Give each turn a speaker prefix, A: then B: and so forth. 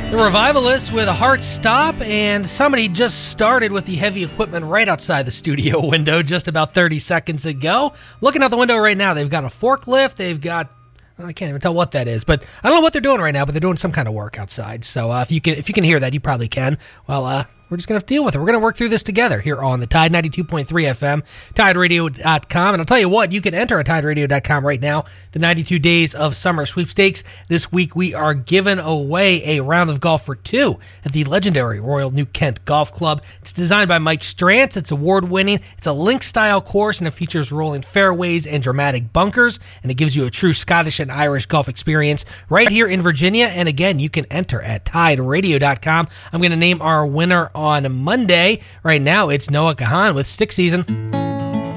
A: The Revivalists with a Heart Stop, and somebody just started with the heavy equipment right outside the studio window just about 30 seconds ago. Looking out the window right now, they've got a forklift, they've got, I can't even tell what that is, but I don't know what they're doing right now, but they're doing some kind of work outside. So if you can hear that, you probably can. Well, we're just going to have to deal with it. We're going to work through this together here on the Tide 92.3 FM, TideRadio.com. And I'll tell you what, you can enter at TideRadio.com right now, the 92 Days of Summer Sweepstakes. This week we are giving away a round of golf for two at the legendary Royal New Kent Golf Club. It's designed by Mike Strantz. It's award-winning. It's a link-style course, and it features rolling fairways and dramatic bunkers, and it gives you a true Scottish and Irish golf experience right here in Virginia. And again, you can enter at TideRadio.com. I'm going to name our winner on Monday. Right now, it's Noah Kahan with Stick Season.